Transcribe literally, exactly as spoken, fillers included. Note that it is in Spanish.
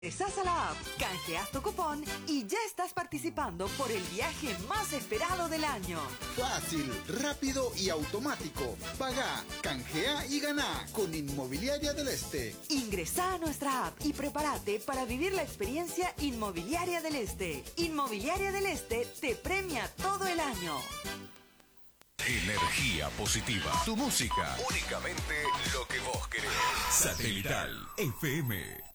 Estás a la app, canjeas tu cupón y ya estás participando por el viaje más esperado del año. Fácil, rápido y automático. Paga, canjea y gana con Inmobiliaria del Este. Ingresa a nuestra app y prepárate para vivir la experiencia Inmobiliaria del Este. Inmobiliaria del Este te premia todo el año. Energía positiva. Tu música. Únicamente lo que vos querés. Satelital F M.